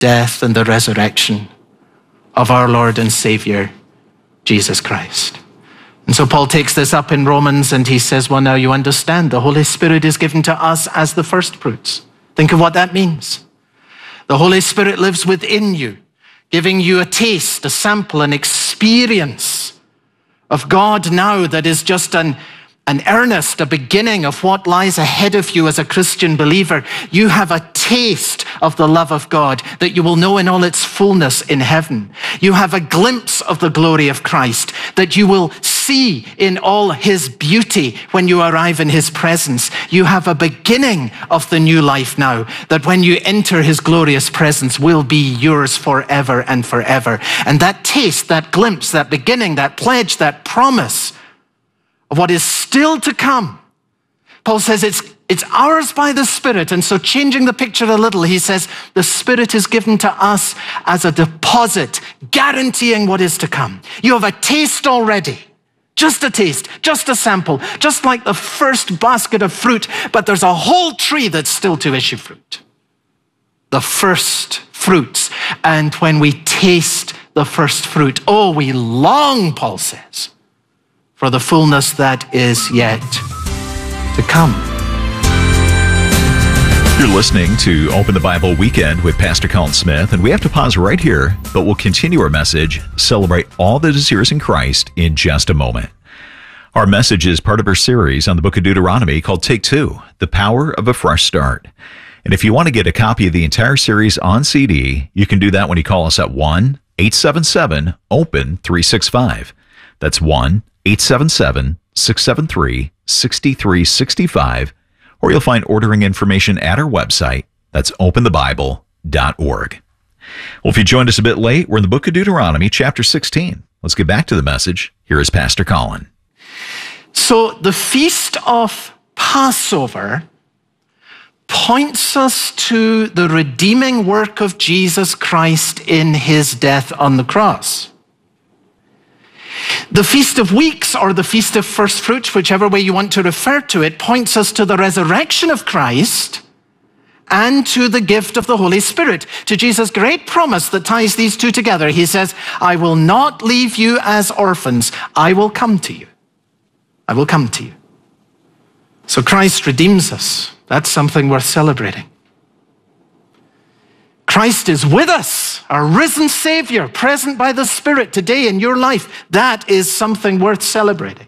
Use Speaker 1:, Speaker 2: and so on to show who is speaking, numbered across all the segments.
Speaker 1: death, and the resurrection of our Lord and Savior, Jesus Christ. And so Paul takes this up in Romans and he says, well, now you understand the Holy Spirit is given to us as the first fruits. Think of what that means. The Holy Spirit lives within you, giving you a taste, a sample, an experience of God now that is just an earnest, a beginning of what lies ahead of you as a Christian believer. You have a taste of the love of God that you will know in all its fullness in heaven. You have a glimpse of the glory of Christ that you will see in all his beauty when you arrive in his presence. You have a beginning of the new life now that when you enter his glorious presence will be yours forever and forever. And that taste, that glimpse, that beginning, that pledge, that promise of what is still to come. Paul says it's ours by the Spirit. And so changing the picture a little, he says the Spirit is given to us as a deposit, guaranteeing what is to come. You have a taste already. Just a taste, just a sample, just like the first basket of fruit, but there's a whole tree that's still to issue fruit. The first fruits. And when we taste the first fruit, oh, we long, Paul says, for the fullness that is yet to come.
Speaker 2: You're listening to Open the Bible Weekend with Pastor Colin Smith, and we have to pause right here, but we'll continue our message, Celebrate All That Is Yours in Christ, in just a moment. Our message is part of our series on the book of Deuteronomy called Take Two, The Power of a Fresh Start. And if you want to get a copy of the entire series on CD, you can do that when you call us at 1-877-OPEN-365. That's 1-877-673-6365, or you'll find ordering information at our website. That's openthebible.org. Well, if you joined us a bit late, we're in the book of Deuteronomy, chapter 16. Let's get back to the message. Here is Pastor Colin.
Speaker 1: So the Feast of Passover points us to the redeeming work of Jesus Christ in his death on the cross. The Feast of Weeks, or the Feast of First Fruits, whichever way you want to refer to it, points us to the resurrection of Christ and to the gift of the Holy Spirit, to Jesus' great promise that ties these two together. He says, I will not leave you as orphans. I will come to you. I will come to you. So Christ redeems us. That's something worth celebrating. Christ is with us, our risen Savior, present by the Spirit today in your life. That is something worth celebrating.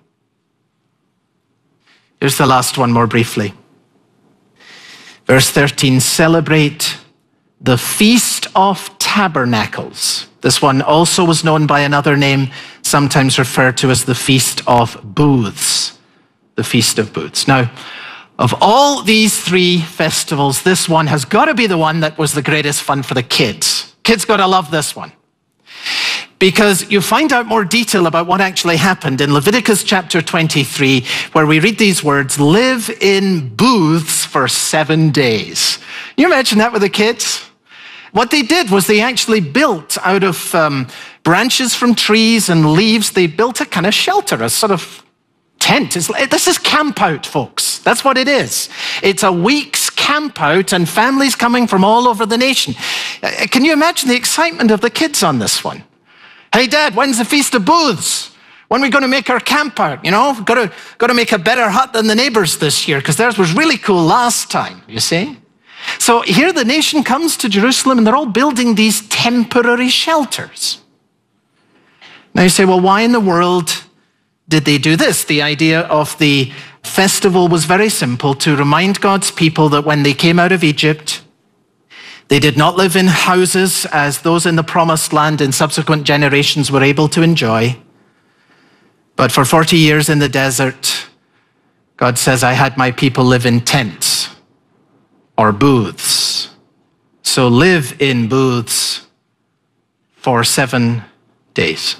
Speaker 1: Here's the last one more briefly. Verse 13, celebrate the Feast of Tabernacles. This one also was known by another name, sometimes referred to as the Feast of Booths. The Feast of Booths. Now, of all these three festivals, this one has got to be the one that was the greatest fun for the kids. Kids got to love this one, because you find out more detail about what actually happened in Leviticus chapter 23, where we read these words, live in booths for 7 days. Can you imagine that with the kids? What they did was they actually built out of branches from trees and leaves, they built a kind of shelter, a sort of tent. This is camp out, folks. That's what it is. It's a week's camp out and families coming from all over the nation. Can you imagine the excitement of the kids on this one? Hey, Dad, when's the Feast of Booths? When are we going to make our camp out? You know, got to make a better hut than the neighbors this year because theirs was really cool last time, you see? So here the nation comes to Jerusalem and they're all building these temporary shelters. Now you say, well, why in the world did they do this? The idea of the festival was very simple, to remind God's people that when they came out of Egypt, they did not live in houses as those in the promised land in subsequent generations were able to enjoy. But for 40 years in the desert, God says, I had my people live in tents or booths. So live in booths for 7 days.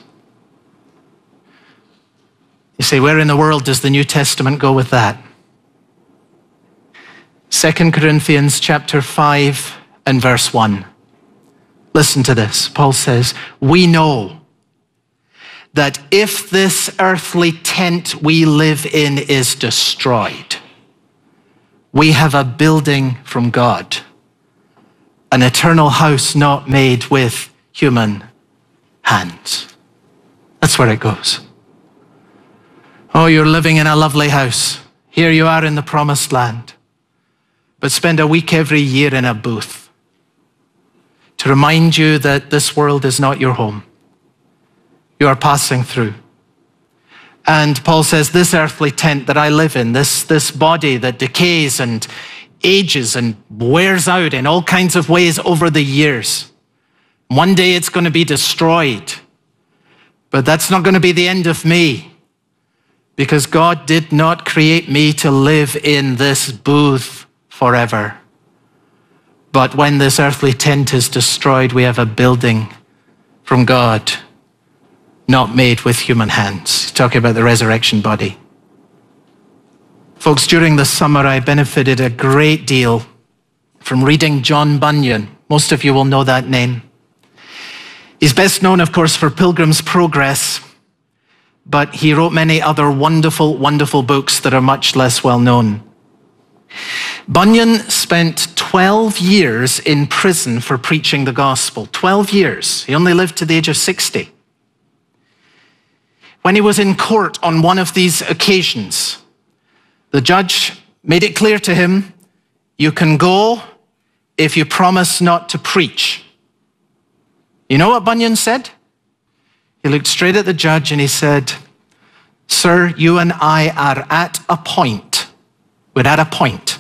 Speaker 1: You say, where in the world does the New Testament go with that? 2 Corinthians chapter 5 and verse 1. Listen to this. Paul says, we know that if this earthly tent we live in is destroyed, we have a building from God, an eternal house not made with human hands. That's where it goes. Oh, you're living in a lovely house. Here you are in the promised land. But spend a week every year in a booth to remind you that this world is not your home. You are passing through. And Paul says, this earthly tent that I live in, this body that decays and ages and wears out in all kinds of ways over the years. One day it's going to be destroyed. But that's not going to be the end of me, because God did not create me to live in this booth forever. But when this earthly tent is destroyed, we have a building from God, not made with human hands. He's talking about the resurrection body. Folks, during the summer, I benefited a great deal from reading John Bunyan. Most of you will know that name. He's best known, of course, for Pilgrim's Progress, but he wrote many other wonderful, wonderful books that are much less well known. Bunyan spent 12 years in prison for preaching the gospel. 12 years. He only lived to the age of 60. When he was in court on one of these occasions, the judge made it clear to him, you can go if you promise not to preach. You know what Bunyan said? He looked straight at the judge and he said, sir, you and I are at a point. We're at a point.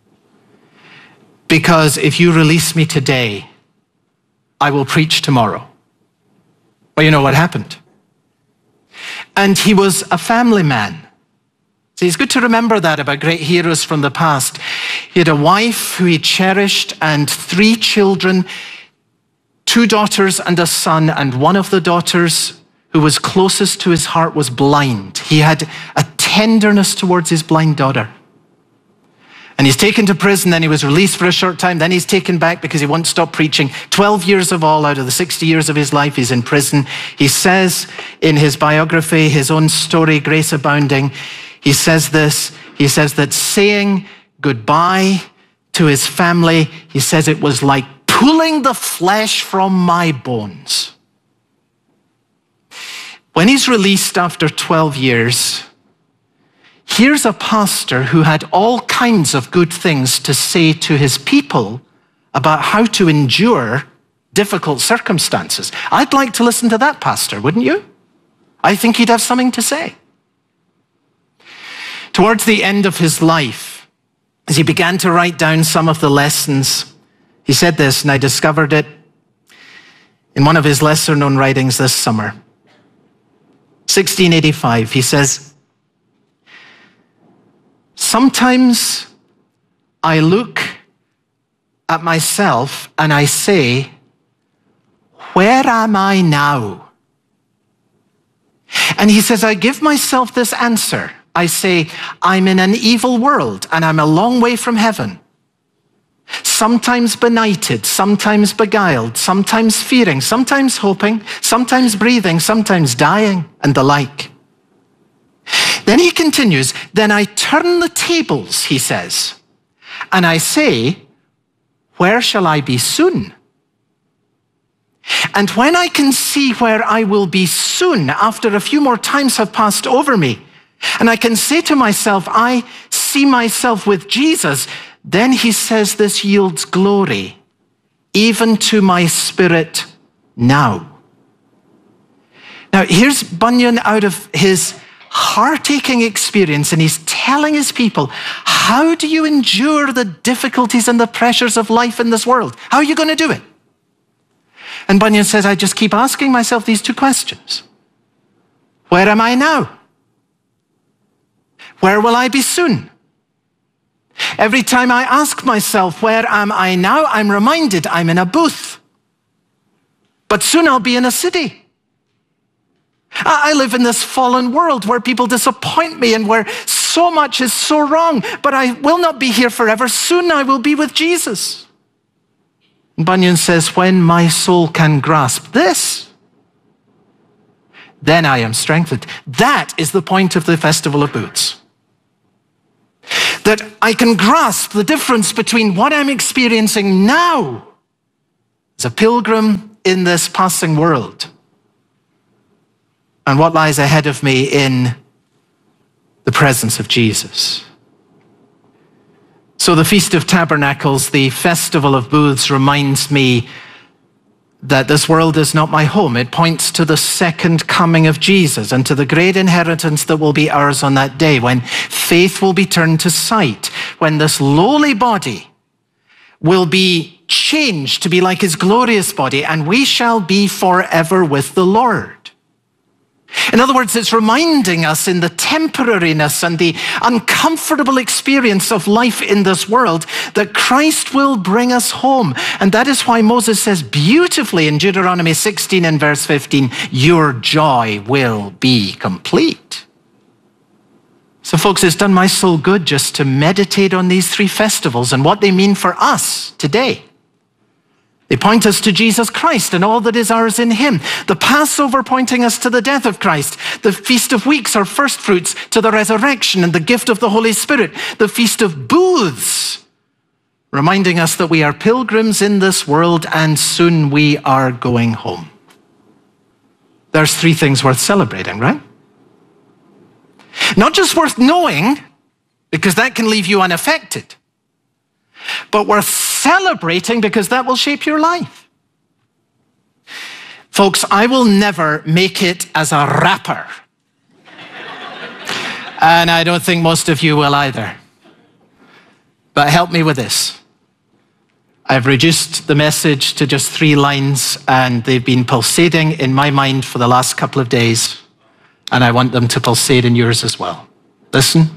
Speaker 1: Because if you release me today, I will preach tomorrow. Well, you know what happened. And he was a family man. So it's good to remember that about great heroes from the past. He had a wife who he cherished and 3 children, 2 daughters and a son, and one of the daughters who was closest to his heart was blind. He had a tenderness towards his blind daughter. And he's taken to prison, then he was released for a short time, then he's taken back because he won't stop preaching. 12 years of all out of the 60 years of his life, he's in prison. He says in his biography, his own story, Grace Abounding, he says this, he says that saying goodbye to his family, he says it was like pulling the flesh from my bones. When he's released after 12 years, here's a pastor who had all kinds of good things to say to his people about how to endure difficult circumstances. I'd like to listen to that pastor, wouldn't you? I think he'd have something to say. Towards the end of his life, as he began to write down some of the lessons, he said this, and I discovered it in one of his lesser-known writings this summer. 1685, he says, sometimes I look at myself and I say, where am I now? And he says, I give myself this answer. I say, I'm in an evil world and I'm a long way from heaven. Sometimes benighted, sometimes beguiled, sometimes fearing, sometimes hoping, sometimes breathing, sometimes dying, and the like. Then he continues, then I turn the tables, he says, and I say, where shall I be soon? And when I can see where I will be soon, after a few more times have passed over me, and I can say to myself, I see myself with Jesus, then he says this yields glory, even to my spirit now. Now here's Bunyan out of his heart-aching experience, and he's telling his people, how do you endure the difficulties and the pressures of life in this world? How are you going to do it? And Bunyan says, I just keep asking myself these 2 questions. Where am I now? Where will I be soon? Every time I ask myself, where am I now? I'm reminded I'm in a booth. But soon I'll be in a city. I live in this fallen world where people disappoint me and where so much is so wrong, but I will not be here forever. Soon I will be with Jesus. And Bunyan says, when my soul can grasp this, then I am strengthened. That is the point of the Festival of Booths. That I can grasp the difference between what I'm experiencing now as a pilgrim in this passing world, and what lies ahead of me in the presence of Jesus. So the Feast of Tabernacles, the Festival of Booths, reminds me that this world is not my home. It points to the second coming of Jesus and to the great inheritance that will be ours on that day, when faith will be turned to sight, when this lowly body will be changed to be like his glorious body, and we shall be forever with the Lord. In other words, it's reminding us in the temporariness and the uncomfortable experience of life in this world that Christ will bring us home. And that is why Moses says beautifully in Deuteronomy 16 and verse 15, your joy will be complete. So folks, it's done my soul good just to meditate on these three festivals and what they mean for us today. They point us to Jesus Christ and all that is ours in him. The Passover pointing us to the death of Christ. The Feast of Weeks, our first fruits, to the resurrection and the gift of the Holy Spirit. The Feast of Booths, reminding us that we are pilgrims in this world and soon we are going home. There's three things worth celebrating, right? Not just worth knowing, because that can leave you unaffected, but worth celebrating because that will shape your life. Folks, I will never make it as a rapper. And I don't think most of you will either. But help me with this. I've reduced the message to just 3 lines, and they've been pulsating in my mind for the last couple of days, and I want them to pulsate in yours as well. Listen.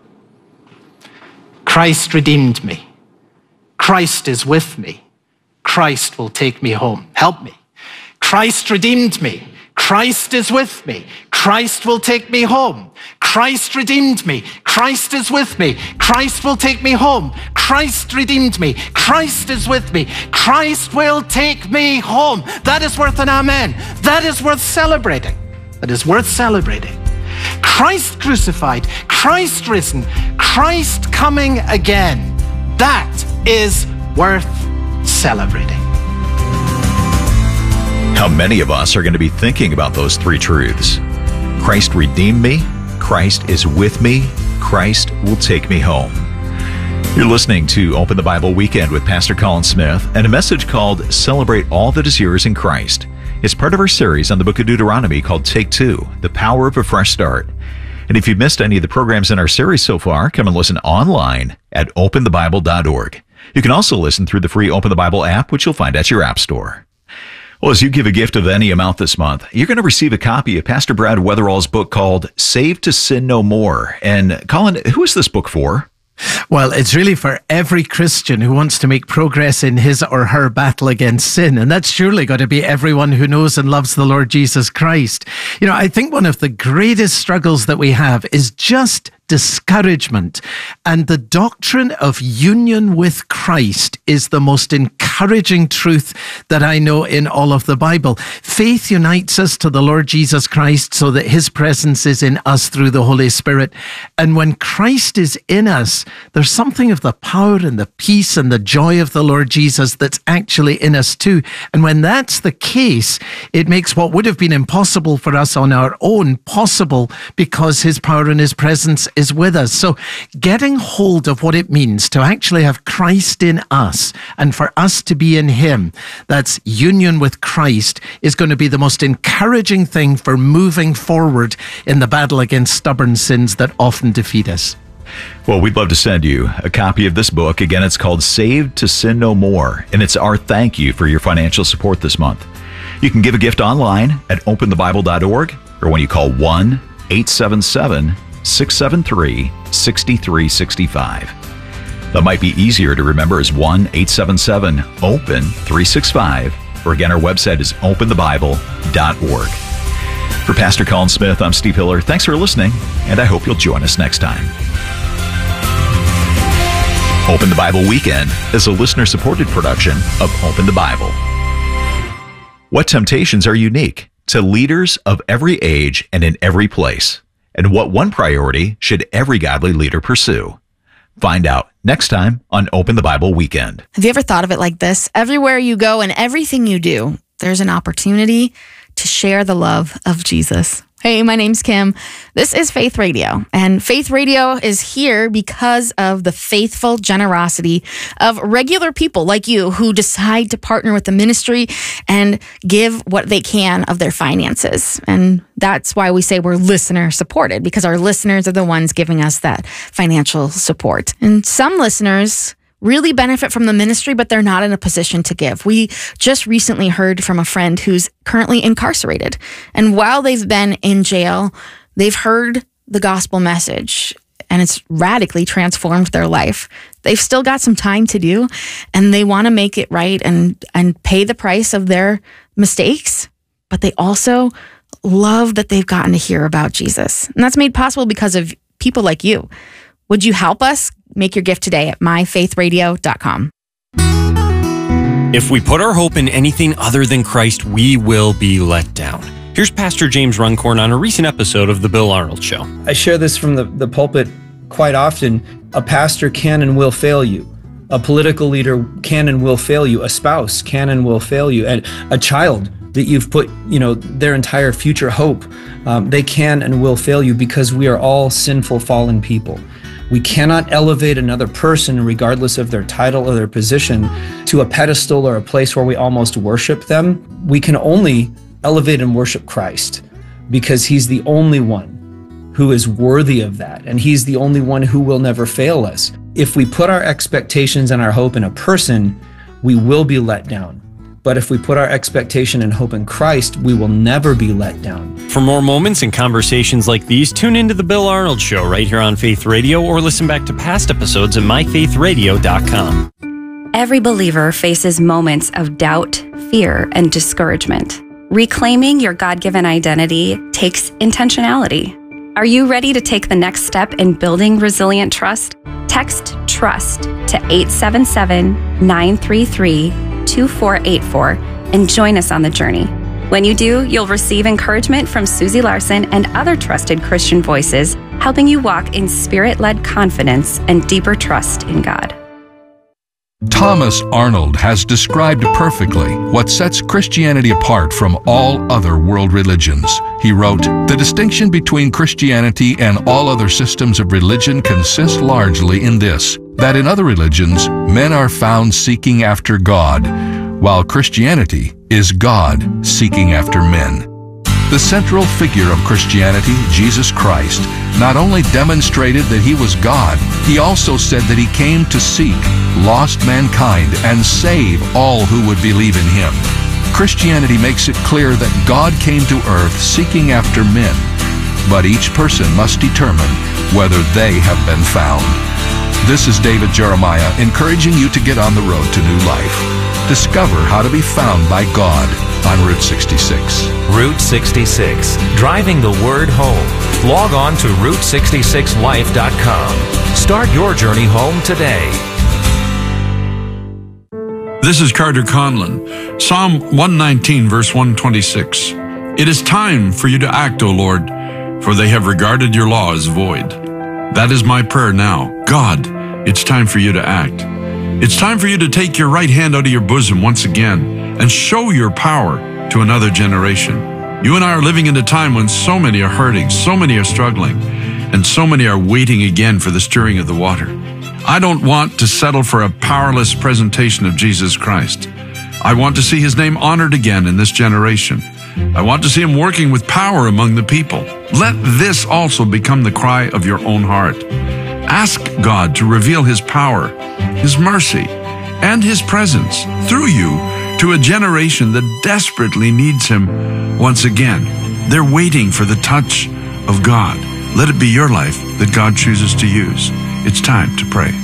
Speaker 1: Christ redeemed me. Christ is with me. Christ will take me home. Help me. Christ redeemed me. Christ is with me. Christ will take me home. Christ redeemed me. Christ is with me. Christ will take me home. Christ redeemed me. Christ is with me. Christ will take me home. That is worth an amen. That is worth celebrating. That is worth celebrating. Christ crucified. Christ risen. Christ coming again. That is worth celebrating.
Speaker 2: How many of us are going to be thinking about those 3 truths? Christ redeemed me, Christ is with me, Christ will take me home. You're listening to Open the Bible Weekend with Pastor Colin Smith and a message called Celebrate All That Is Yours in Christ. It's part of our series on the book of Deuteronomy called Take 2, The Power of a Fresh Start. And if you've missed any of the programs in our series so far, come and listen online at openthebible.org. You can also listen through the free Open the Bible app, which you'll find at your app store. Well, as you give a gift of any amount this month, you're going to receive a copy of Pastor Brad Weatherall's book called Saved to Sin No More. And Colin, who is this book for?
Speaker 1: Well, it's really for every Christian who wants to make progress in his or her battle against sin. And that's surely got to be everyone who knows and loves the Lord Jesus Christ. You know, I think one of the greatest struggles that we have is just discouragement. And the doctrine of union with Christ is the most encouraging truth that I know in all of the Bible. Faith unites us to the Lord Jesus Christ so that his presence is in us through the Holy Spirit. And when Christ is in us, there's something of the power and the peace and the joy of the Lord Jesus that's actually in us too. And when that's the case, it makes what would have been impossible for us on our own possible because his power and his presence is with us. So getting hold of what it means to actually have Christ in us and for us to be in him, that's union with Christ, is going to be the most encouraging thing for moving forward in the battle against stubborn sins that often defeat us.
Speaker 2: Well, we'd love to send you a copy of this book. Again, it's called Saved to Sin No More, and it's our thank you for your financial support this month. You can give a gift online at openthebible.org or when you call 1-877-673-6365. That might be easier to remember as 1-877-OPEN-365, or again, our website is openthebible.org. For Pastor Colin Smith, I'm Steve Hiller. Thanks for listening, and I hope you'll join us next time. Open the Bible Weekend is a listener-supported production of Open the Bible. What temptations are unique to leaders of every age and in every place? And what one priority should every godly leader pursue? Find out next time on Open the Bible Weekend.
Speaker 3: Have you ever thought of it like this? Everywhere you go and everything you do, there's an opportunity to share the love of Jesus. Hey, my name's Kim. This is Faith Radio, and Faith Radio is here because of the faithful generosity of regular people like you who decide to partner with the ministry and give what they can of their finances. And that's why we say we're listener supported, because our listeners are the ones giving us that financial support. And some listeners really benefit from the ministry, but they're not in a position to give. We just recently heard from a friend who's currently incarcerated. And while they've been in jail, they've heard the gospel message and it's radically transformed their life. They've still got some time to do, and they want to make it right and pay the price of their mistakes, but they also love that they've gotten to hear about Jesus. And that's made possible because of people like you. Would you help us? Make your gift today at myfaithradio.com.
Speaker 4: If we put our hope in anything other than Christ, we will be let down. Here's Pastor James Runcorn on a recent episode of The Bill Arnold Show.
Speaker 5: I share this from the pulpit quite often. A pastor can and will fail you. A political leader can and will fail you. A spouse can and will fail you. And a child that you've put, their entire future hope, they can and will fail you because we are all sinful, fallen people. We cannot elevate another person, regardless of their title or their position, to a pedestal or a place where we almost worship them. We can only elevate and worship Christ because he's the only one who is worthy of that. And he's the only one who will never fail us. If we put our expectations and our hope in a person, we will be let down. But if we put our expectation and hope in Christ, we will never be let down.
Speaker 4: For more moments and conversations like these, tune into The Bill Arnold Show right here on Faith Radio, or listen back to past episodes at myfaithradio.com.
Speaker 6: Every believer faces moments of doubt, fear, and discouragement. Reclaiming your God-given identity takes intentionality. Are you ready to take the next step in building resilient trust? Text TRUST to 877-933-2484 and join us on the journey. When you do, you'll receive encouragement from Susie Larson and other trusted Christian voices, helping you walk in spirit-led confidence and deeper trust in God.
Speaker 7: Thomas Arnold has described perfectly what sets Christianity apart from all other world religions. He wrote, "The distinction between Christianity and all other systems of religion consists largely in this, that in other religions, men are found seeking after God, while Christianity is God seeking after men." The central figure of Christianity, Jesus Christ, not only demonstrated that he was God, he also said that he came to seek lost mankind and save all who would believe in him. Christianity makes it clear that God came to earth seeking after men, but each person must determine whether they have been found. This is David Jeremiah encouraging you to get on the road to new life. Discover how to be found by God on Route 66.
Speaker 8: Route 66, driving the word home. Log on to Route66Life.com. Start your journey home today.
Speaker 9: This is Carter Conlon. Psalm 119, verse 126. It is time for you to act, O Lord, for they have regarded your law as void. That is my prayer now. God, it's time for you to act. It's time for you to take your right hand out of your bosom once again and show your power to another generation. You and I are living in a time when so many are hurting, so many are struggling, and so many are waiting again for the stirring of the water. I don't want to settle for a powerless presentation of Jesus Christ. I want to see his name honored again in this generation. I want to see him working with power among the people. Let this also become the cry of your own heart. Ask God to reveal his power, his mercy, and his presence through you to a generation that desperately needs him once again. They're waiting for the touch of God. Let it be your life that God chooses to use. It's time to pray.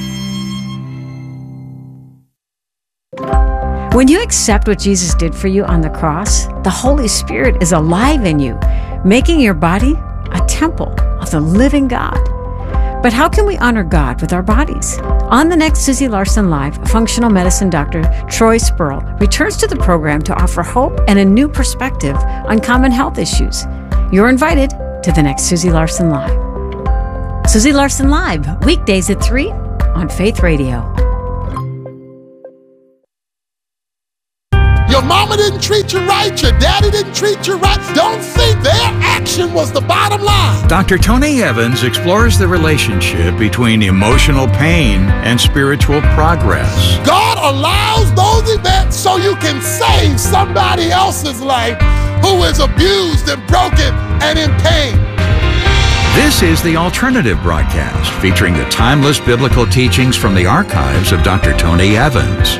Speaker 10: When you accept what Jesus did for you on the cross, the Holy Spirit is alive in you, making your body a temple of the living God. But how can we honor God with our bodies? On the next Susie Larson Live, functional medicine doctor Troy Spurl returns to the program to offer hope and a new perspective on common health issues. You're invited to the next Susie Larson Live. Susie Larson Live, weekdays at 3 on Faith Radio.
Speaker 11: Your mama didn't treat you right, your daddy didn't treat you right. Don't think their action was the bottom line.
Speaker 12: Dr. Tony Evans explores the relationship between emotional pain and spiritual progress.
Speaker 11: God allows those events so you can save somebody else's life who is abused and broken and in pain.
Speaker 12: This is the Alternative Broadcast, featuring the timeless biblical teachings from the archives of Dr. Tony Evans.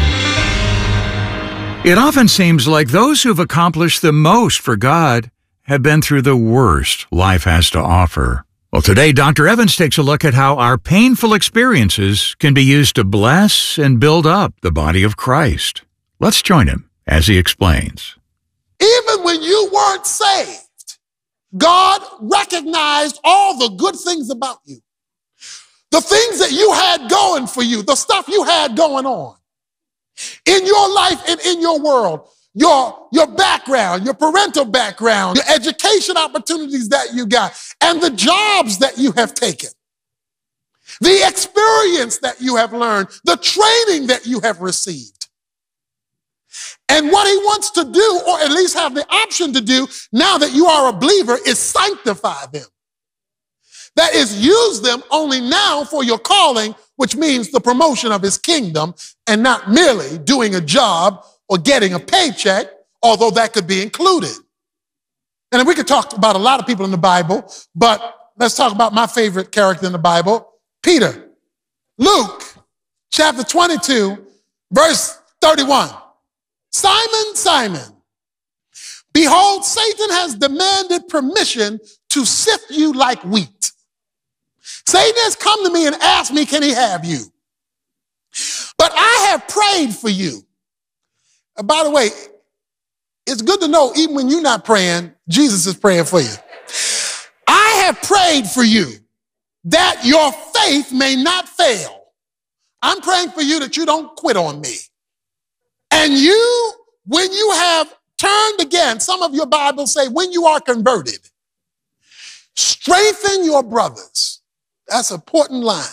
Speaker 12: It often seems like those who've accomplished the most for God have been through the worst life has to offer. Well, today, Dr. Evans takes a look at how our painful experiences can be used to bless and build up the body of Christ. Let's join him as he explains.
Speaker 11: Even when you weren't saved, God recognized all the good things about you. The things that you had going for you, the stuff you had going on in your life and in your world, your background, your parental background, your education opportunities that you got, and the jobs that you have taken, the experience that you have learned, the training that you have received. And what he wants to do, or at least have the option to do now that you are a believer, is sanctify them. That is, use them only now for your calling, which means the promotion of his kingdom, and not merely doing a job or getting a paycheck, although that could be included. And we could talk about a lot of people in the Bible, but let's talk about my favorite character in the Bible, Peter. Luke chapter 22, verse 31. Simon, Simon, behold, Satan has demanded permission to sift you like wheat. Satan has come to me and asked me, can he have you? But I have prayed for you. And by the way, it's good to know even when you're not praying, Jesus is praying for you. I have prayed for you that your faith may not fail. I'm praying for you that you don't quit on me. And you, when you have turned again, some of your Bibles say when you are converted, strengthen your brothers. That's an important line.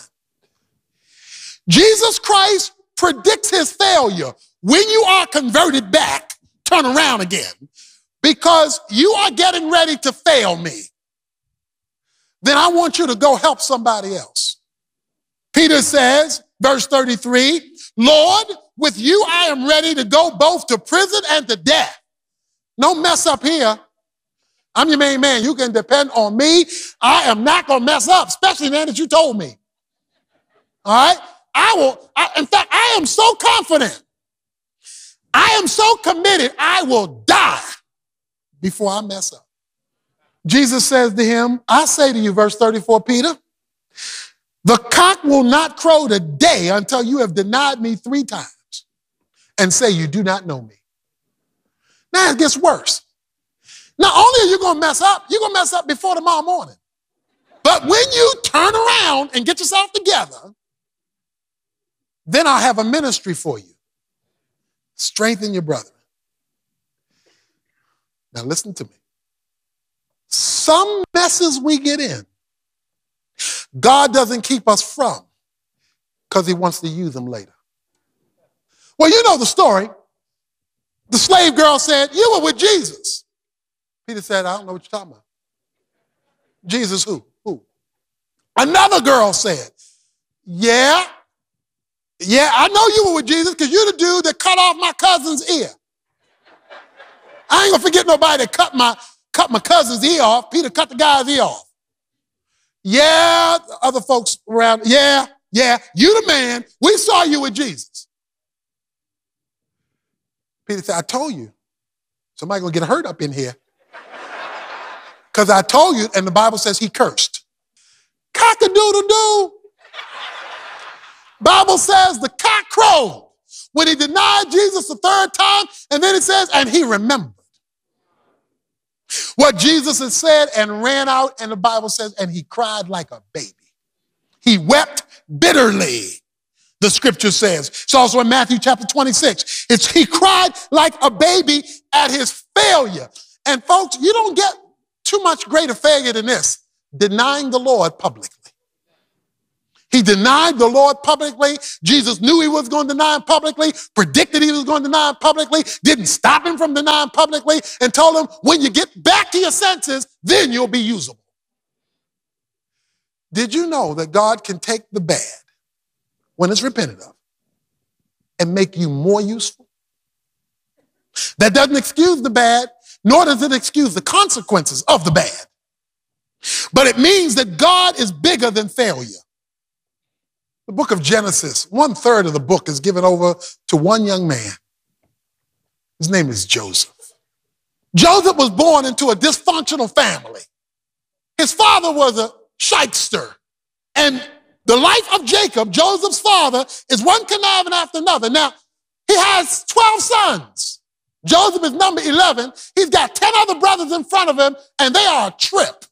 Speaker 11: Jesus Christ predicts his failure when you are converted back, turn around again, because you are getting ready to fail me. Then I want you to go help somebody else. Peter says, verse 33, Lord, with you I am ready to go both to prison and to death. No mess up here. I'm your main man. You can depend on me. I am not going to mess up, especially now that you told me. All right? In fact, I am so confident. I am so committed, I will die before I mess up. Jesus says to him, I say to you, verse 34, Peter, the cock will not crow today until you have denied me 3 times and say you do not know me. Now it gets worse. Not only are you going to mess up, you're going to mess up before tomorrow morning. But when you turn around and get yourself together, then I'll have a ministry for you. Strengthen your brother. Now listen to me. Some messes we get in, God doesn't keep us from because he wants to use them later. Well, you know the story. The slave girl said, you were with Jesus. Peter said, I don't know what you're talking about. Jesus who? Who? Another girl said, yeah, I know you were with Jesus because you're the dude that cut off my cousin's ear. I ain't gonna forget nobody that cut my cousin's ear off. Peter cut the guy's ear off. Yeah, other folks around, yeah, you the man. We saw you with Jesus. Peter said, I told you. Somebody gonna get hurt up in here. Because I told you, and the Bible says he cursed. Cock-a-doodle-doo. Bible says the cock crowed when he denied Jesus the 3rd time, and then it says, and he remembered what Jesus had said and ran out, and the Bible says, and he cried like a baby. He wept bitterly, the scripture says. It's also in Matthew chapter 26. He cried like a baby at his failure. And folks, you don't get too much greater failure than this, denying the Lord publicly. He denied the Lord publicly. Jesus knew he was going to deny him publicly, predicted he was going to deny him publicly, didn't stop him from denying publicly, and told him, when you get back to your senses, then you'll be usable. Did you know that God can take the bad, when it's repented of, and make you more useful? That doesn't excuse the bad, nor does it excuse the consequences of the bad. But it means that God is bigger than failure. The book of Genesis, 1/3 of the book is given over to one young man. His name is Joseph. Joseph was born into a dysfunctional family. His father was a shyster. And the life of Jacob, Joseph's father, is one conniving after another. Now, he has 12 sons. Joseph is number 11. He's got 10 other brothers in front of him, and they are a trip.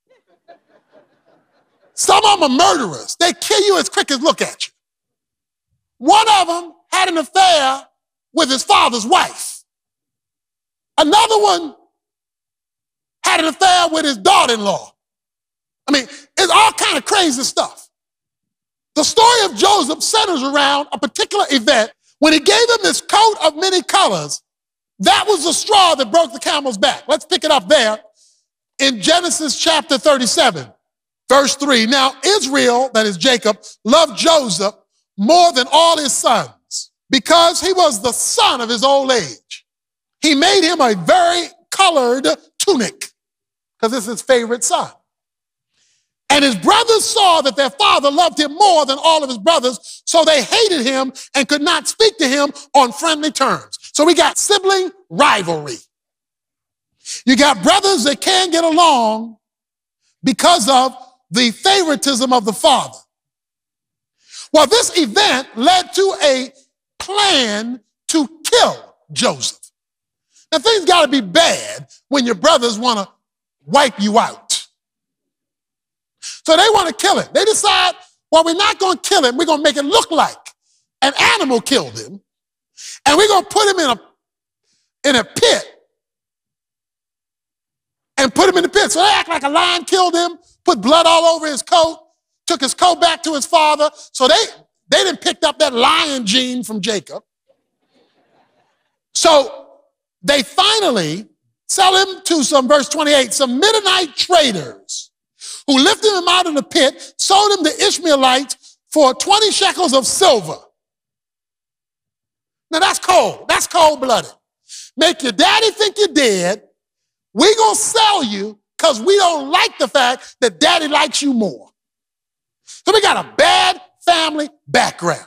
Speaker 11: Some of them are murderers. They kill you as quick as look at you. One of them had an affair with his father's wife. Another one had an affair with his daughter-in-law. I mean, it's all kind of crazy stuff. The story of Joseph centers around a particular event. When he gave him this coat of many colors, that was the straw that broke the camel's back. Let's pick it up there in Genesis chapter 37. Verse 3, now Israel, that is Jacob, loved Joseph more than all his sons because he was the son of his old age. He made him a very colored tunic because it's his favorite son. And his brothers saw that their father loved him more than all of his brothers, so they hated him and could not speak to him on friendly terms. So we got sibling rivalry. You got brothers that can't get along because of the favoritism of the father. Well, this event led to a plan to kill Joseph. Now, things got to be bad when your brothers want to wipe you out. So they want to kill him. They decide, well, we're not going to kill him. We're going to make it look like an animal killed him, and we're going to put him in a pit and put him in the pit. So they act like a lion killed him, put blood all over his coat, took his coat back to his father. So they didn't pick up that lion gene from Jacob. So they finally sell him to verse 28, some Midianite traders who lifted him out of the pit, sold him to Ishmaelites for 20 shekels of silver. Now that's cold. That's cold-blooded. Make your daddy think you're dead. We're going to sell you because we don't like the fact that daddy likes you more. So we got a bad family background.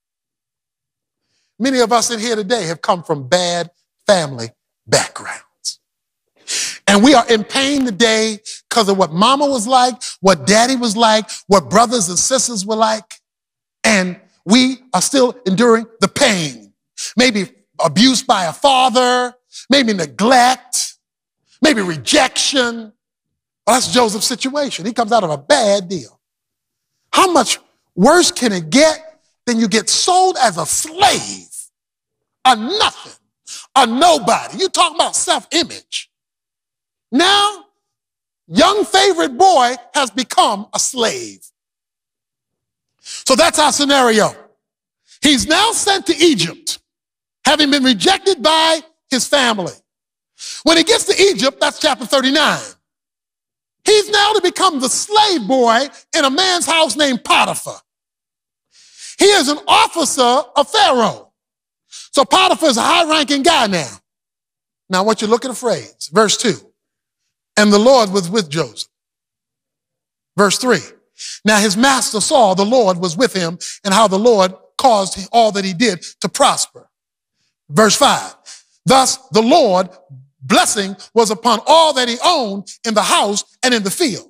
Speaker 11: Many of us in here today have come from bad family backgrounds. And we are in pain today because of what mama was like, what daddy was like, what brothers and sisters were like. And we are still enduring the pain. Maybe abuse by a father, maybe neglect, maybe rejection. Well, that's Joseph's situation. He comes out of a bad deal. How much worse can it get than you get sold as a slave, a nothing, a nobody? You talking about self-image. Now, young favorite boy has become a slave. So that's our scenario. He's now sent to Egypt, having been rejected by his family. When he gets to Egypt, that's chapter 39. He's now to become the slave boy in a man's house named Potiphar. He is an officer of Pharaoh. So Potiphar is a high-ranking guy now. Now I want you to look at the phrase, verse 2. And the Lord was with Joseph. Verse 3. Now his master saw the Lord was with him and how the Lord caused all that he did to prosper. Verse 5. Thus the Lord blessing was upon all that he owned in the house and in the field.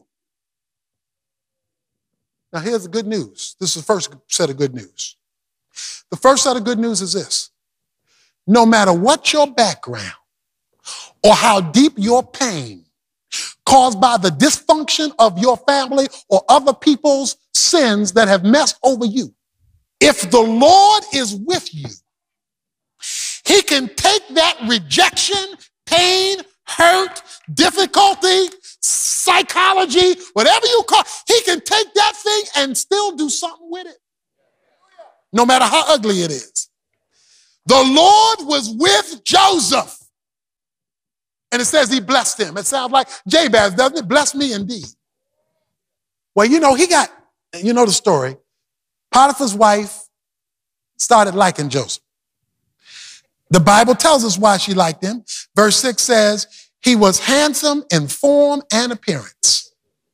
Speaker 11: Now here's the good news. This is the first set of good news. The first set of good news is this. No matter what your background or how deep your pain caused by the dysfunction of your family or other people's sins that have messed over you, if the Lord is with you, he can take that rejection, pain, hurt, difficulty, psychology, whatever you call it, he can take that thing and still do something with it, no matter how ugly it is. The Lord was with Joseph. And it says he blessed him. It sounds like Jabez, doesn't it? Bless me indeed. Well, you know the story. Potiphar's wife started liking Joseph. The Bible tells us why she liked him. Verse 6 says, he was handsome in form and appearance.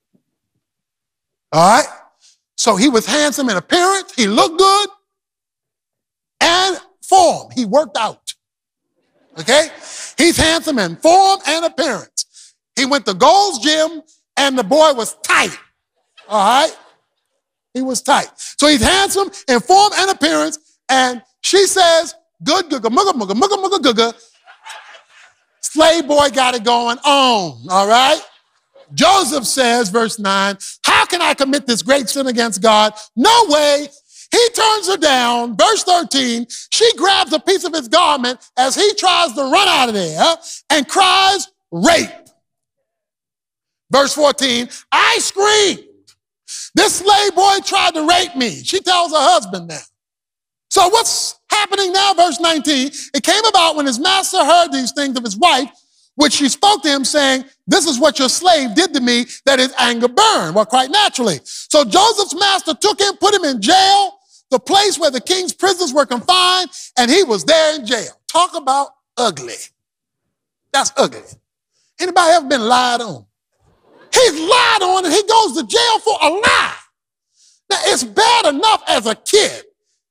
Speaker 11: All right? So he was handsome in appearance. He looked good. And form. He worked out. Okay? He's handsome in form and appearance. He went to Gold's Gym and the boy was tight. All right? He was tight. So he's handsome in form and appearance. And she says, good, mugga, mugga, mugga, mugga, gugga. Slave boy got it going on. All right? Joseph says, verse 9, how can I commit this great sin against God? No way. He turns her down. Verse 13, she grabs a piece of his garment as he tries to run out of there and cries, rape. Verse 14, I screamed. This slave boy tried to rape me. She tells her husband now. So what's happening now? Verse 19, it came about when his master heard these things of his wife, which she spoke to him saying, this is what your slave did to me, that his anger burned. Well, quite naturally. So Joseph's master took him, put him in jail, the place where the king's prisoners were confined, and he was there in jail. Talk about ugly. That's ugly. Anybody ever been lied on? He's lied on and he goes to jail for a lie. Now, it's bad enough as a kid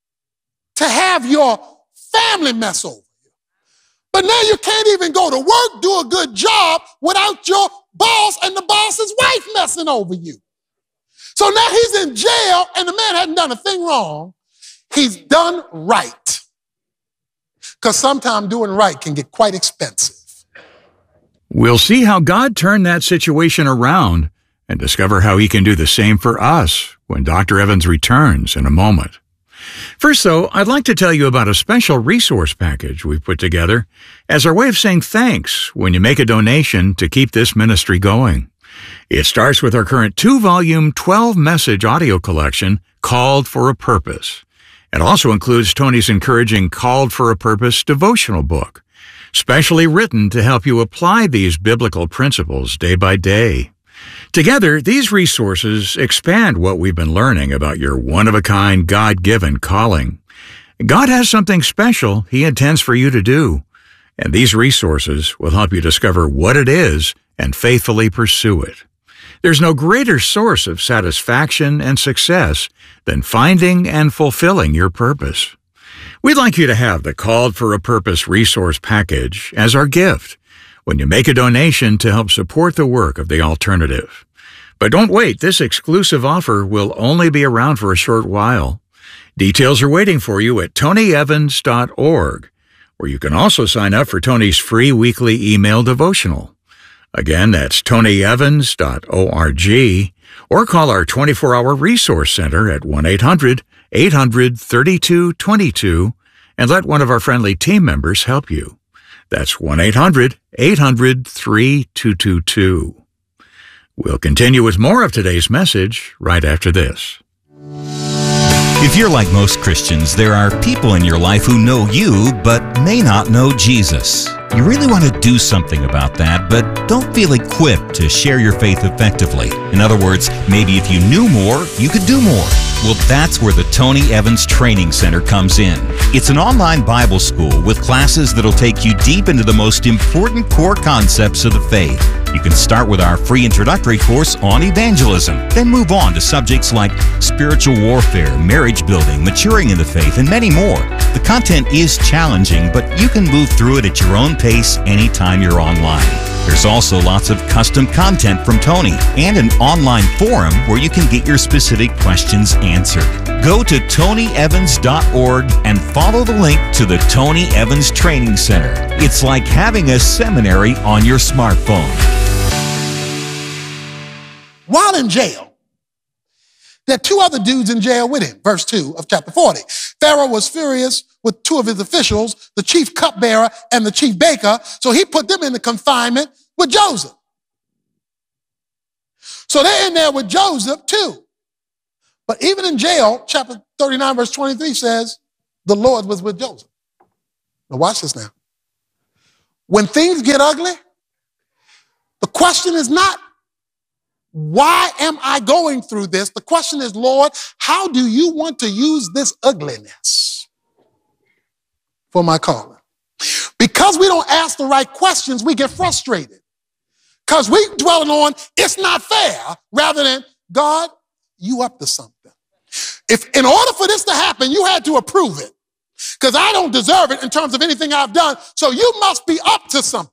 Speaker 11: to have your family mess over you. But now you can't even go to work, do a good job without your boss and the boss's wife messing over you. So now he's in jail and the man hadn't done a thing wrong. He's done right. Because sometimes doing right can get quite expensive.
Speaker 12: We'll see how God turned that situation around and discover how he can do the same for us when Dr. Evans returns in a moment. First, though, I'd like to tell you about a special resource package we've put together as our way of saying thanks when you make a donation to keep this ministry going. It starts with our current 2-volume, 12-message audio collection, Called for a Purpose. It also includes Tony's encouraging Called for a Purpose devotional book, specially written to help you apply these biblical principles day by day. Together, these resources expand what we've been learning about your one-of-a-kind, God-given calling. God has something special he intends for you to do, and these resources will help you discover what it is and faithfully pursue it. There's no greater source of satisfaction and success than finding and fulfilling your purpose. We'd like you to have the Called for a Purpose resource package as our gift when you make a donation to help support the work of the alternative. But don't wait, this exclusive offer will only be around for a short while. Details are waiting for you at tonyevans.org, where you can also sign up for Tony's free weekly email devotional. Again, that's tonyevans.org, or call our 24-hour resource center at 1-800-800-3222 and let one of our friendly team members help you. That's 1-800-800-3222. We'll continue with more of today's message right after this.
Speaker 13: If you're like most Christians, there are people in your life who know you but may not know Jesus. You really want to do something about that, but don't feel equipped to share your faith effectively. In other words, maybe if you knew more, you could do more. Well, that's where the Tony Evans Training Center comes in. It's an online Bible school with classes that'll take you deep into the most important core concepts of the faith. You can start with our free introductory course on evangelism, then move on to subjects like spiritual warfare, marriage building, maturing in the faith, and many more. The content is challenging, but you can move through it at your own pace anytime you're online. There's also lots of custom content from Tony and an online forum where you can get your specific questions answered. Go to tonyevans.org and follow the link to the Tony Evans Training Center. It's like having a seminary on your smartphone.
Speaker 11: While in jail, there are two other dudes in jail with him, verse 2 of chapter 40. Pharaoh was furious with two of his officials, the chief cupbearer and the chief baker, so he put them into confinement with Joseph. So they're in there with Joseph too. But even in jail, chapter 39, verse 23 says, the Lord was with Joseph. Now watch this now. When things get ugly, the question is not, why am I going through this? The question is, Lord, how do you want to use this ugliness for my calling? Because we don't ask the right questions, we get frustrated. Because we dwelling on, it's not fair, rather than, God, you up to something. If in order for this to happen, you had to approve it. Because I don't deserve it in terms of anything I've done, so you must be up to something.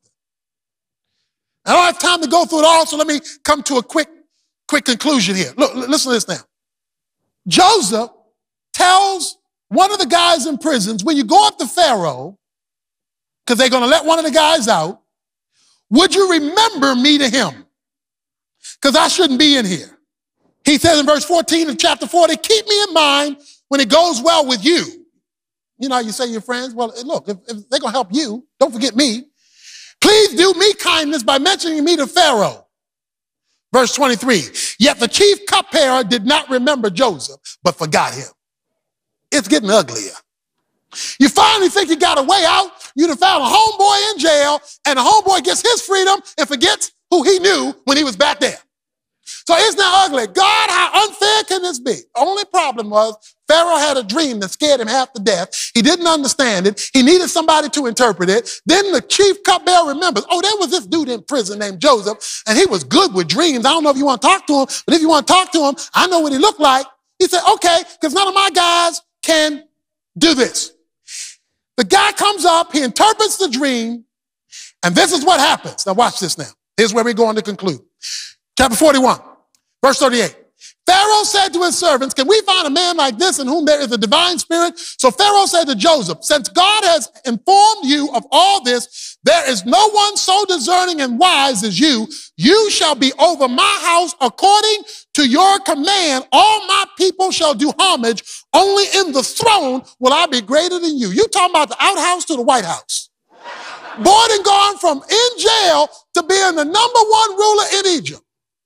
Speaker 11: I don't have time to go through it all, so let me come to a quick conclusion here. Look, listen to this now. Joseph tells one of the guys in prisons, when you go up to Pharaoh, because they're going to let one of the guys out, would you remember me to him? Because I shouldn't be in here. He says in verse 14 of chapter 40, keep me in mind when it goes well with you. You know how you say to your friends, well, look, if they're going to help you, don't forget me. Please do me kindness by mentioning me to Pharaoh. Verse 23, yet the chief cupbearer did not remember Joseph, but forgot him. It's getting uglier. You finally think you got a way out. You'd have found a homeboy in jail, and the homeboy gets his freedom and forgets who he knew when he was back there. So it's now ugly. God, how unfair can this be? The only problem was Pharaoh had a dream that scared him half to death. He didn't understand it. He needed somebody to interpret it. Then the chief cupbearer remembers, oh, there was this dude in prison named Joseph, and he was good with dreams. I don't know if you want to talk to him, but if you want to talk to him, I know what he looked like. He said, okay, because none of my guys can do this. The guy comes up, he interprets the dream, and this is what happens. Now watch this now. Here's where we're going to conclude. Chapter 41, verse 38. Pharaoh said to his servants, can we find a man like this in whom there is a divine spirit? So Pharaoh said to Joseph, since God has informed you of all this, there is no one so discerning and wise as you. You shall be over my house according to your command. All my people shall do homage. Only in the throne will I be greater than you. You talking about the outhouse to the White House. Boy, and gone from in jail to being the number one ruler in Egypt.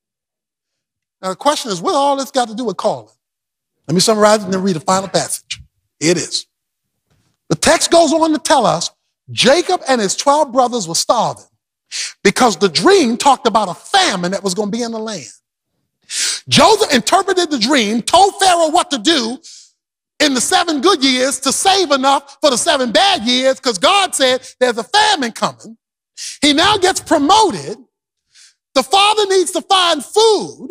Speaker 11: Now, the question is, what all this got to do with calling? Let me summarize it and then read the final passage. It is. The text goes on to tell us Jacob and his 12 brothers were starving because the dream talked about a famine that was going to be in the land. Joseph interpreted the dream, told Pharaoh what to do in the 7 good years to save enough for the 7 bad years because God said there's a famine coming. He now gets promoted. The father needs to find food.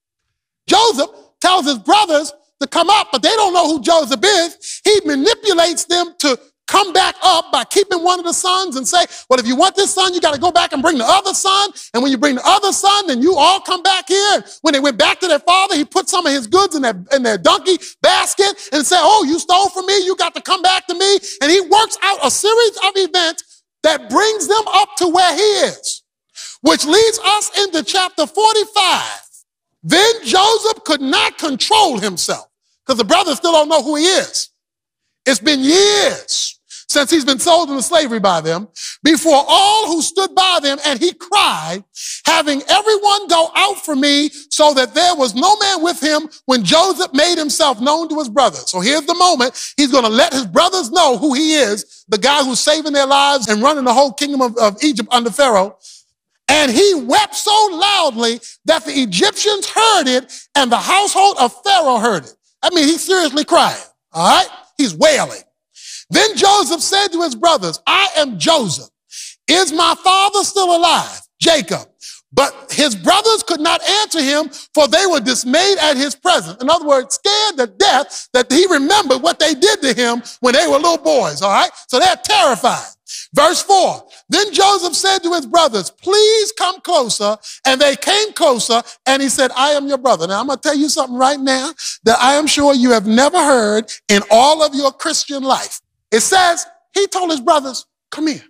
Speaker 11: Joseph tells his brothers to come up, but they don't know who Joseph is. He manipulates them to come back up by keeping one of the sons and say, well, if you want this son, you got to go back and bring the other son. And when you bring the other son, then you all come back here. When they went back to their father, he put some of his goods in their donkey basket and said, oh, you stole from me. You got to come back to me. And he works out a series of events that brings them up to where he is, which leads us into chapter 45. Then Joseph could not control himself because the brothers still don't know who he is. It's been years since he's been sold into slavery by them, before all who stood by them, and he cried, having everyone go out for me, so that there was no man with him when Joseph made himself known to his brothers. So here's the moment. He's going to let his brothers know who he is, the guy who's saving their lives and running the whole kingdom of Egypt under Pharaoh. And he wept so loudly that the Egyptians heard it and the household of Pharaoh heard it. I mean, he's seriously crying, all right? He's wailing. Then Joseph said to his brothers, I am Joseph. Is my father still alive? Jacob. But his brothers could not answer him, for they were dismayed at his presence. In other words, scared to death that he remembered what they did to him when they were little boys, all right? So they're terrified. Verse 4, then Joseph said to his brothers, please come closer. And they came closer, and he said, I am your brother. Now, I'm going to tell you something right now that I am sure you have never heard in all of your Christian life. It says, he told his brothers, come here,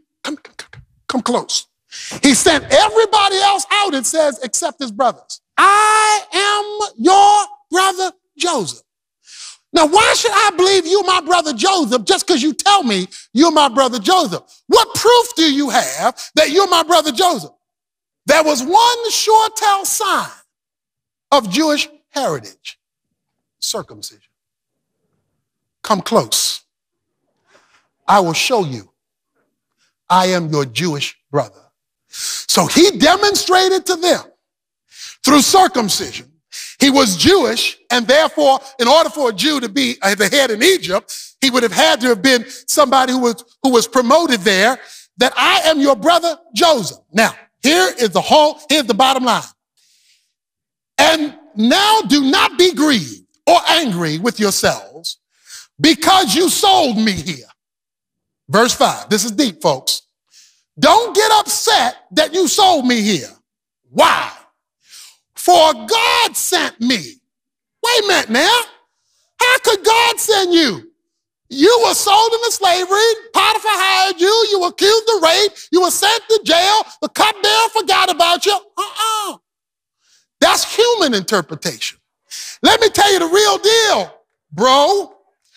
Speaker 11: come close. He sent everybody else out, it says, except his brothers. I am your brother Joseph. Now, why should I believe you're my brother Joseph just because you tell me you're my brother Joseph? What proof do you have that you're my brother Joseph? There was one sure tell sign of Jewish heritage, circumcision. Come close. I will show you I am your Jewish brother. So he demonstrated to them through circumcision. He was Jewish, and therefore, in order for a Jew to be the head in Egypt, he would have had to have been somebody who was promoted there, that I am your brother Joseph. Now, here's the bottom line. And now do not be grieved or angry with yourselves because you sold me here. Verse 5. This is deep, folks. Don't get upset that you sold me here. Why? For God sent me. Wait a minute now. How could God send you? You were sold into slavery. Potiphar hired you. You were accused of rape. You were sent to jail. The cupbearer forgot about you. That's human interpretation. Let me tell you the real deal, bro.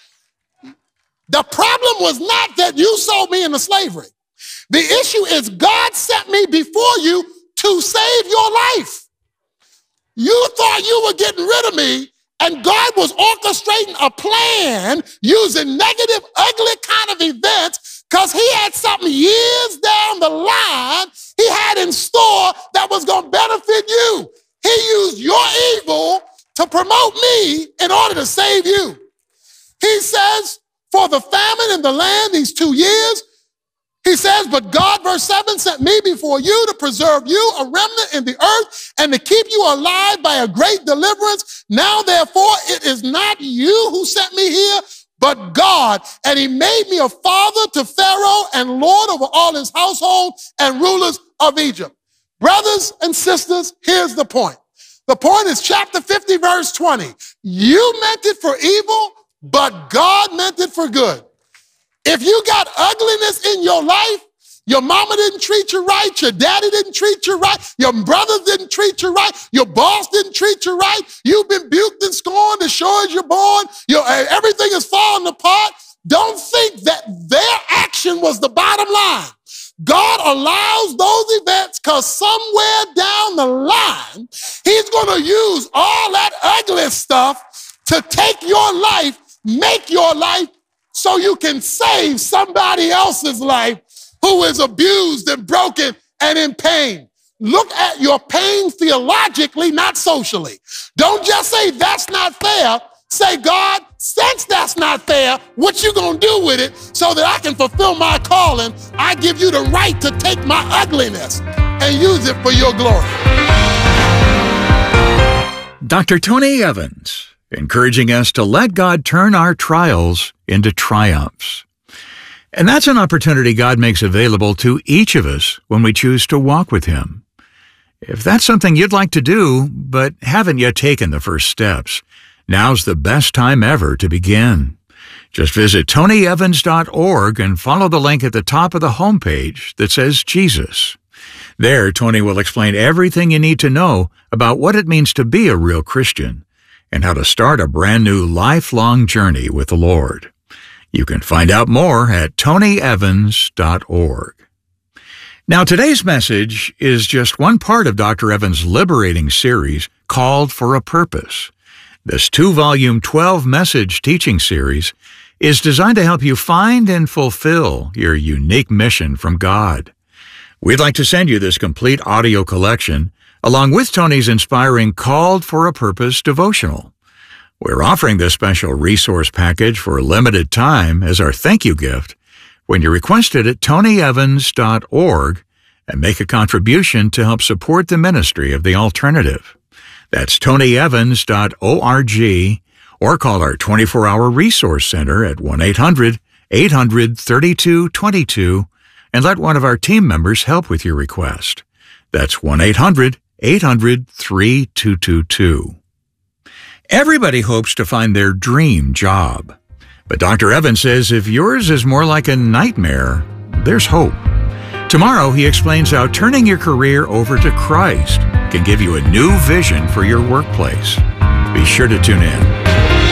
Speaker 11: The problem was not that you sold me into slavery. The issue is God sent me before you to save your life. You thought you were getting rid of me, and God was orchestrating a plan using negative, ugly kind of events because he had something years down the line he had in store that was going to benefit you. He used your evil to promote me in order to save you. He says, for the famine in the land these 2 years, he says, but God, verse 7, sent me before you to preserve you, a remnant in the earth, and to keep you alive by a great deliverance. Now, therefore, it is not you who sent me here, but God. And he made me a father to Pharaoh and Lord over all his household and rulers of Egypt. Brothers and sisters, here's the point. The point is chapter 50, verse 20. You meant it for evil, but God meant it for good. If you got ugliness in your life, your mama didn't treat you right, your daddy didn't treat you right, your brother didn't treat you right, your boss didn't treat you right, you've been buked and scorned as sure as you're born, everything is falling apart, don't think that their action was the bottom line. God allows those events because somewhere down the line, he's going to use all that ugly stuff to take your life, make your life, so you can save somebody else's life who is abused and broken and in pain. Look at your pain theologically, not socially. Don't just say that's not fair. Say, God, since that's not fair, what you gonna do with it so that I can fulfill my calling? I give you the right to take my ugliness and use it for your glory.
Speaker 12: Dr. Tony Evans, encouraging us to let God turn our trials into triumphs. And that's an opportunity God makes available to each of us when we choose to walk with him. If that's something you'd like to do, but haven't yet taken the first steps, now's the best time ever to begin. Just visit tonyevans.org and follow the link at the top of the homepage that says Jesus. There, Tony will explain everything you need to know about what it means to be a real Christian and how to start a brand new lifelong journey with the Lord. You can find out more at tonyevans.org. Now, today's message is just one part of Dr. Evans' liberating series called For a Purpose. This 2-volume, 12-message teaching series is designed to help you find and fulfill your unique mission from God. We'd like to send you this complete audio collection along with Tony's inspiring Called for a Purpose devotional. We're offering this special resource package for a limited time as our thank you gift when you request it at tonyevans.org and make a contribution to help support the ministry of The Alternative. That's tonyevans.org or call our 24-hour resource center at 1-800-800-3222 and let one of our team members help with your request. That's 1-800-800-3222. Everybody hopes to find their dream job. But Dr. Evans says if yours is more like a nightmare, there's hope. Tomorrow, he explains how turning your career over to Christ can give you a new vision for your workplace. Be sure to tune in.